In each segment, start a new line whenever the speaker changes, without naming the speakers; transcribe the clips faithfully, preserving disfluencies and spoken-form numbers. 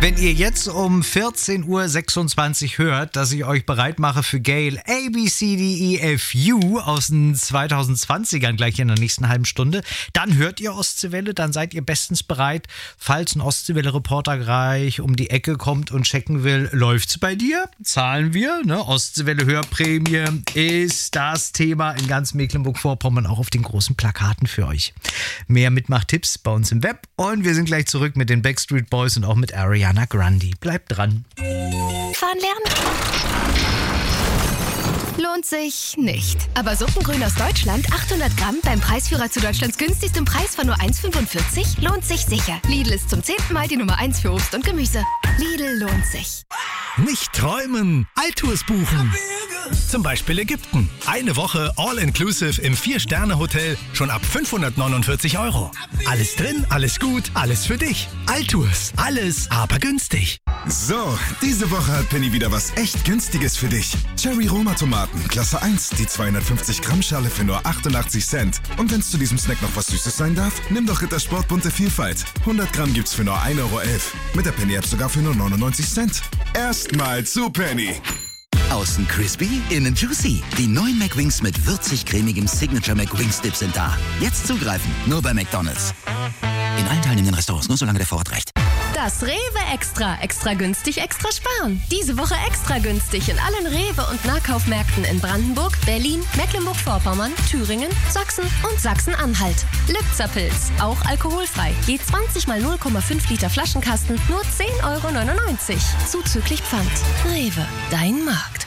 Wenn ihr jetzt um vierzehn Uhr sechsundzwanzig hört, dass ich euch bereit mache für Gale A, B, C, D, E, F, U aus den zweitausendzwanzigern gleich in der nächsten halben Stunde, dann hört ihr Ostseewelle, dann seid ihr bestens bereit. Falls ein Ostseewelle-Reporter gleich um die Ecke kommt und checken will, läuft's bei dir? Zahlen wir, ne? Ostseewelle-Hörprämie ist das Thema in ganz Mecklenburg-Vorpommern, auch auf den großen Plakaten für euch. Mehr Mitmachtipps bei uns im Web und wir sind gleich zurück mit den Backstreet Boys und auch mit Ariana Grande. Bleibt dran.
Fahren lernen? Lohnt sich nicht. Aber Suppengrün aus Deutschland, achthundert Gramm, beim Preisführer zu Deutschlands günstigstem Preis von nur eins Komma fünfundvierzig, lohnt sich sicher. Lidl ist zum zehnten Mal die Nummer eins für Obst und Gemüse. Lidl lohnt sich.
Nicht träumen, Alltours buchen. Zum Beispiel Ägypten. Eine Woche All-Inclusive im vier-Sterne-Hotel schon ab fünfhundertneunundvierzig Euro. Alles drin, alles gut, alles für dich. Alltours, alles aber günstig.
So, diese Woche hat Penny wieder was echt Günstiges für dich. Cherry Roma Tomaten, Klasse eins, die zweihundertfünfzig Gramm Schale für nur achtundachtzig Cent. Und wenn es zu diesem Snack noch was Süßes sein darf, nimm doch Rittersport bunte Vielfalt. hundert Gramm gibt's für nur ein Euro elf. Mit der Penny-App sogar für nur neunundneunzig Cent. Erstmal zu Penny.
Außen crispy, innen juicy. Die neuen McWings mit würzig-cremigem Signature McWings Dip sind da. Jetzt zugreifen, nur bei McDonald's. In allen teilnehmenden Restaurants, nur solange der Vorrat reicht.
Das Rewe Extra. Extra günstig, extra sparen. Diese Woche extra günstig in allen Rewe- und Nahkaufmärkten in Brandenburg, Berlin, Mecklenburg-Vorpommern, Thüringen, Sachsen und Sachsen-Anhalt. Lipzerpilz, auch alkoholfrei. Je zwanzig mal null Komma fünf Liter Flaschenkasten, nur zehn Euro neunundneunzig. Zuzüglich Pfand. Rewe, dein Markt.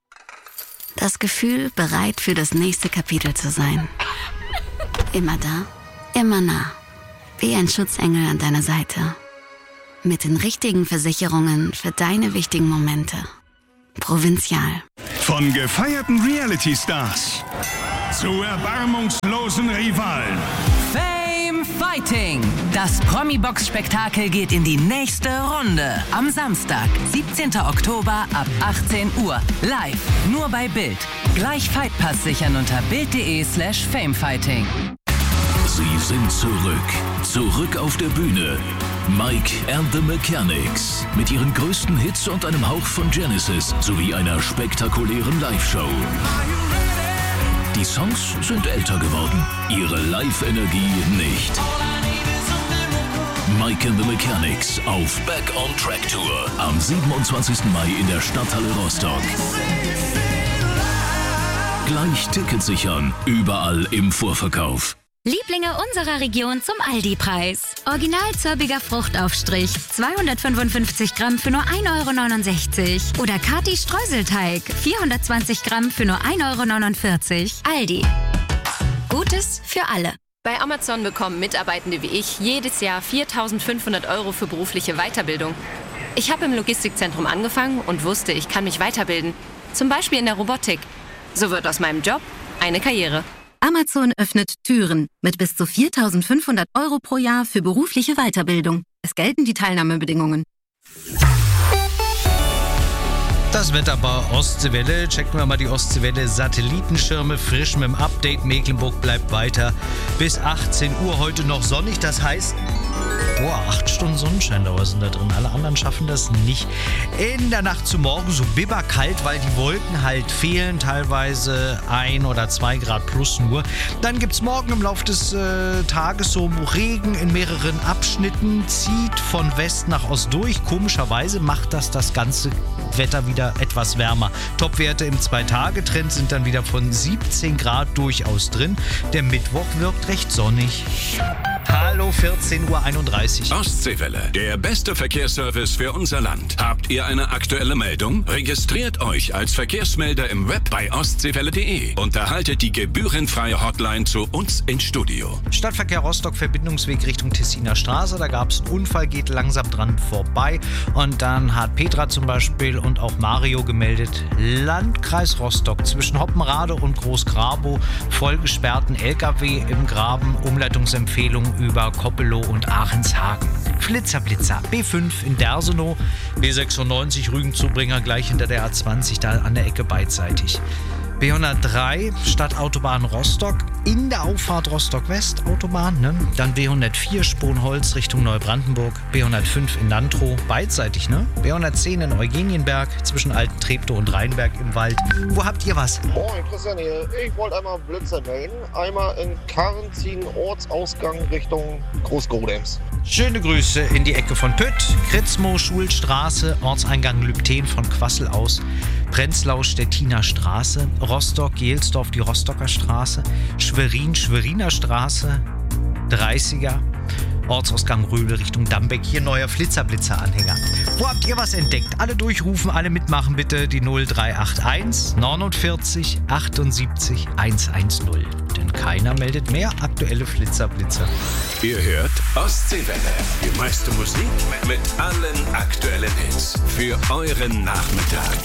Das Gefühl, bereit für das nächste Kapitel zu sein. Immer da, immer nah. Wie ein Schutzengel an deiner Seite. Mit den richtigen Versicherungen für deine wichtigen Momente. Provinzial.
Von gefeierten Reality-Stars zu erbarmungslosen Rivalen.
Fame Fighting. Das Promi-Box-Spektakel geht in die nächste Runde. Am Samstag, siebzehnten Oktober ab achtzehn Uhr. Live, nur bei Bild. Gleich Fightpass sichern unter bild.de slash famefighting.
Sie sind zurück. Zurück auf der Bühne. Mike and the Mechanics. Mit ihren größten Hits und einem Hauch von Genesis sowie einer spektakulären Live-Show. Die Songs sind älter geworden, ihre Live-Energie nicht. Mike and the Mechanics auf Back on Track Tour am siebenundzwanzigsten Mai in der Stadthalle Rostock. Gleich Tickets sichern, überall im Vorverkauf.
Lieblinge unserer Region zum Aldi-Preis. Original zörbiger Fruchtaufstrich, zweihundertfünfundfünfzig Gramm für nur ein Euro neunundsechzig. Oder Kati Streuselteig, vierhundertzwanzig Gramm für nur ein Euro neunundvierzig. Aldi. Gutes für alle.
Bei Amazon bekommen Mitarbeitende wie ich jedes Jahr viertausendfünfhundert Euro für berufliche Weiterbildung. Ich habe im Logistikzentrum angefangen und wusste, ich kann mich weiterbilden. Zum Beispiel in der Robotik. So wird aus meinem Job eine Karriere.
Amazon öffnet Türen mit bis zu viertausendfünfhundert Euro pro Jahr für berufliche Weiterbildung. Es gelten die Teilnahmebedingungen.
Das Wetter bei Ostseewelle. Checken wir mal die Ostseewelle-Satellitenschirme. Frisch mit dem Update. Mecklenburg bleibt weiter bis achtzehn Uhr. Heute noch sonnig. Das heißt, boah, acht Stunden Sonnenschein da sind da drin. Alle anderen schaffen das nicht. In der Nacht zu morgen so bibberkalt, weil die Wolken halt fehlen. Teilweise ein oder zwei Grad plus nur. Dann gibt es morgen im Laufe des äh, Tages so Regen in mehreren Abschnitten. Zieht von West nach Ost durch. Komischerweise macht das das ganze Wetter wieder etwas wärmer. Topwerte im Zwei-Tage-Trend sind dann wieder von siebzehn Grad durchaus drin. Der Mittwoch wirkt recht sonnig. Hallo, vierzehn Uhr einunddreißig.
Ostseewelle, der beste Verkehrsservice für unser Land. Habt ihr eine aktuelle Meldung? Registriert euch als Verkehrsmelder im Web bei ostseewelle punkt de und erhaltet die gebührenfreie Hotline zu uns ins Studio.
Stadtverkehr Rostock, Verbindungsweg Richtung Tessiner Straße. Da gab es einen Unfall, geht langsam dran vorbei. Und dann hat Petra zum Beispiel und auch Mario gemeldet, Landkreis Rostock zwischen Hoppenrade und Großgrabow vollgesperrten L K W im Graben, Umleitungsempfehlung über Koppelow und Aachenshagen. Flitzerblitzer, B fünf in Dersenow, B sechsundneunzig Rügen-Zubringer gleich hinter der A zwanzig, da an der Ecke beidseitig. B hundertdrei Stadtautobahn Rostock, in der Auffahrt Rostock-West, Autobahn, ne? Dann B hundertvier Sponholz Richtung Neubrandenburg, B hundertfünf in Lantrow, beidseitig, ne? B hundertzehn in Eugenienberg, zwischen Alten Treptow und Rheinberg im Wald. Wo habt ihr was?
Moin, Christian hier. Ich wollte einmal Blitzer melden. Einmal in Karrenzin, Ortsausgang Richtung Großgodems.
Schöne Grüße in die Ecke von Pütt, Kritzmo, Schulstraße, Ortseingang Lübten von Quassel aus, Prenzlau, Stettiner Straße, Rostock, Gelsdorf, die Rostocker Straße, Schwerin, Schweriner Straße, dreißiger, Ortsausgang Röbel Richtung Dambeck. Hier neuer Flitzer-Blitzer-Anhänger. Wo habt ihr was entdeckt? Alle durchrufen, alle mitmachen bitte. Die null drei acht eins neunundvierzig achtundsiebzig hundertzehn. Denn keiner meldet mehr aktuelle Flitzer-Blitzer.
Ihr hört Ostseewelle. Die meiste Musik mit allen aktuellen Hits. Für euren Nachmittag.